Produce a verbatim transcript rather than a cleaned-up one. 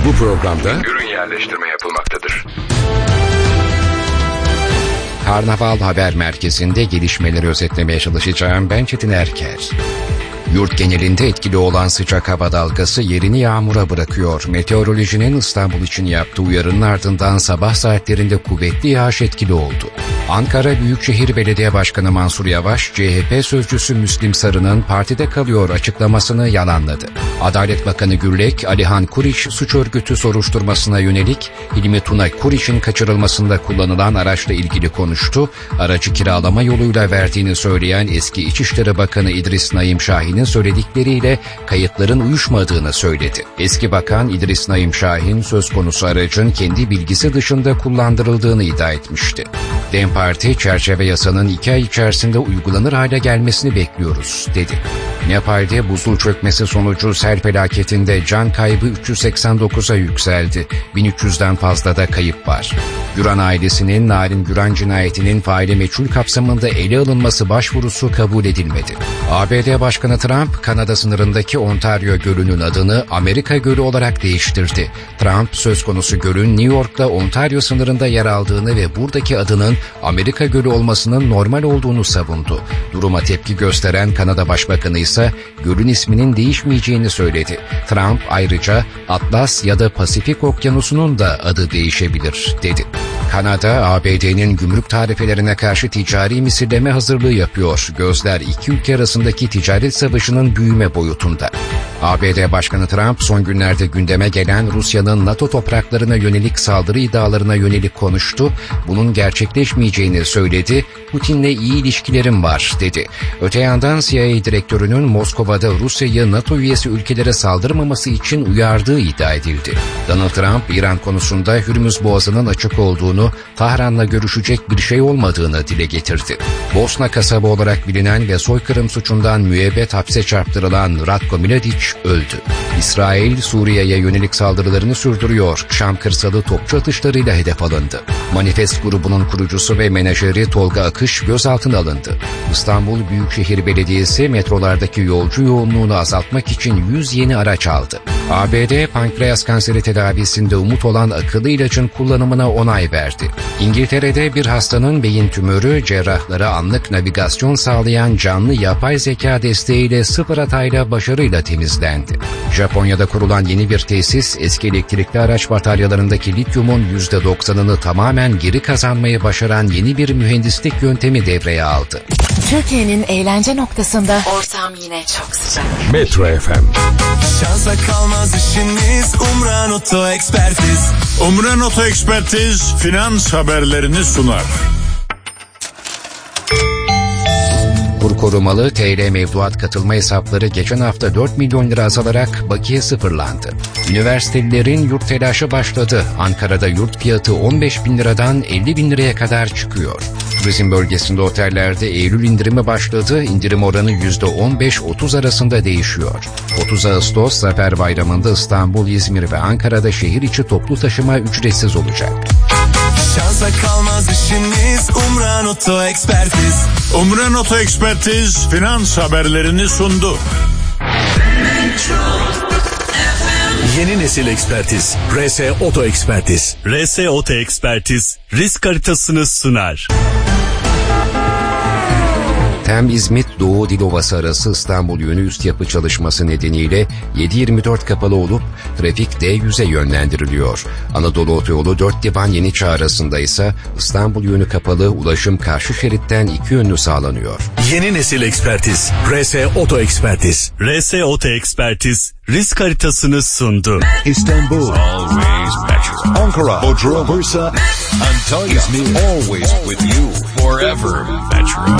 Bu programda ürün yerleştirme yapılmaktadır. Karnaval Haber Merkezi'nde gelişmeleri özetlemeye çalışacağım. Ben Çetin Erker. Yurt genelinde etkili olan sıcak hava dalgası yerini yağmura bırakıyor. Meteorolojinin İstanbul için yaptığı uyarının ardından sabah saatlerinde kuvvetli yağış etkili oldu. Ankara Büyükşehir Belediye Başkanı Mansur Yavaş, C H P sözcüsü Müslim Sarı'nın partide kalıyor açıklamasını yalanladı. Adalet Bakanı Gürlek, Alihan Kuriş suç örgütü soruşturmasına yönelik Hilmi Tuna Kuriş'in kaçırılmasında kullanılan araçla ilgili konuştu. Aracı kiralama yoluyla verdiğini söyleyen eski İçişleri Bakanı İdris Naim Şahin'in söyledikleriyle kayıtların uyuşmadığını söyledi. Eski Bakan İdris Naim Şahin söz konusu aracın kendi bilgisi dışında kullandırıldığını iddia etmişti. DEM Parti, çerçeve yasanın iki ay içerisinde uygulanır hale gelmesini bekliyoruz, dedi. Nepal'de buzul çökmesi sonucu sel felaketinde can kaybı üç yüz seksen dokuza yükseldi. bin üç yüzden fazla da kayıp var. Güran ailesinin Narin Güran cinayetinin faili meçhul kapsamında ele alınması başvurusu kabul edilmedi. A B D Başkanı Trump, Kanada sınırındaki Ontario Gölü'nün adını Amerika Gölü olarak değiştirdi. Trump, söz konusu gölün New York'la Ontario sınırında yer aldığını ve buradaki adının Amerika Gölü olmasının normal olduğunu savundu. Duruma tepki gösteren Kanada Başbakanı ise gölün isminin değişmeyeceğini söyledi. Trump ayrıca Atlas ya da Pasifik Okyanusu'nun da adı değişebilir, dedi. Kanada, A B D'nin gümrük tarifelerine karşı ticari misilleme hazırlığı yapıyor. Gözler iki ülke arasındaki ticaret savaşının büyüme boyutunda. A B D Başkanı Trump son günlerde gündeme gelen Rusya'nın NATO topraklarına yönelik saldırı iddialarına yönelik konuştu. Bunun gerçekleşmeyeceğini söyledi. Putin'le iyi ilişkilerim var, dedi. Öte yandan C I A direktörünün Moskova'da Rusya'yı NATO üyesi ülkelere saldırmaması için uyardığı iddia edildi. Donald Trump, İran konusunda Hürmüz Boğazı'nın açık olduğunu, Tahran'la görüşecek bir şey olmadığını dile getirdi. Bosna kasabı olarak bilinen ve soykırım suçundan müebbet hapse çarptırılan Ratko Mladic öldü. İsrail, Suriye'ye yönelik saldırılarını sürdürüyor. Şam kırsalı topçu atışlarıyla hedef alındı. Manifest grubunun kurucusu ve menajeri Tolga Akış gözaltına alındı. İstanbul Büyükşehir Belediyesi metrolardaki yolcu yoğunluğunu azaltmak için yüz yeni araç aldı. A B D, pankreas kanseri tedavisinde umut olan akıllı ilacın kullanımına onay verdi. İngiltere'de bir hastanın beyin tümörü, cerrahlara anlık navigasyon sağlayan canlı yapay zeka desteğiyle sıfır hatayla başarıyla temizlendi. Japonya'da kurulan yeni bir tesis, eski elektrikli araç bataryalarındaki lityumun yüzde doksanını tamamen geri kazanmayı başaran yeni bir mühendislik yöntemi devreye aldı. Türkiye'nin eğlence noktasında ortam yine çok sıcak. Metro F M. Şansa kalmaz işiniz, Umran Oto Ekspertiz. Umran Oto Ekspertiz finans haberlerini sunar. Kur korumalı T L mevduat katılma hesapları geçen hafta dört milyon lira azalarak bakiye sıfırlandı. Üniversitelilerin yurt telaşı başladı. Ankara'da yurt fiyatı on beş bin liradan elli bin liraya kadar çıkıyor. Turizm bölgesinde otellerde Eylül indirimi başladı. İndirim oranı yüzde on beş otuz arasında değişiyor. otuz Ağustos Zafer Bayramı'nda İstanbul, İzmir ve Ankara'da şehir içi toplu taşıma ücretsiz olacak. Şansa kalmaz işiniz, Umran Oto Ekspertiz. Umran Oto Ekspertiz finans haberlerini sundu. Yeni nesil ekspertiz. R S Oto Ekspertiz. R S Oto Ekspertiz risk haritasını sunar. Tem-İzmit Doğu Dilovası arası İstanbul yönü üst yapı çalışması nedeniyle yedi yirmi dört kapalı olup trafik D yüze yönlendiriliyor. Anadolu Otoyolu dört Divan Yeniçağ arasında ise İstanbul yönü kapalı, ulaşım karşı şeritten iki yönlü sağlanıyor. Yeni nesil ekspertiz. R S Oto Ekspertiz. R S Oto Ekspertiz risk haritasını sundu. İstanbul always Metro. Ankara, Bodrum, Bursa, Antalya, İzmir always with you forever Metro.